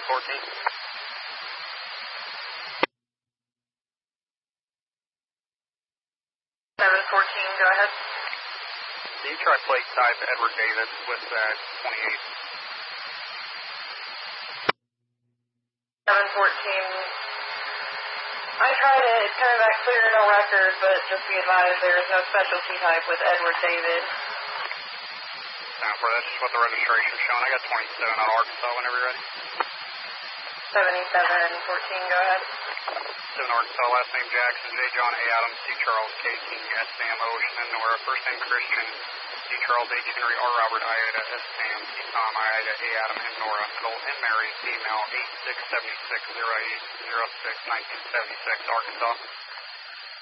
714. 714, go ahead. Detroit plate type Edward Davis with 28. 714. I tried it. It's coming back clear, no record, but just be advised there is no specialty type with Edward David. Sound for that's just what the registration's showing. I got 27 out of Arkansas whenever you're ready. 7714, go ahead. 7 Arkansas, last name Jackson, J. John A. Adams, C. Charles, K. King, S. Sam, Ocean, and Nora. First name Christian, C. Charles, H. Henry, R. Robert, Ida, S. Sam, C. Tom, Ida, A. Adam, and Nora. Middle and Mary, female, 86760806, 1976, Arkansas.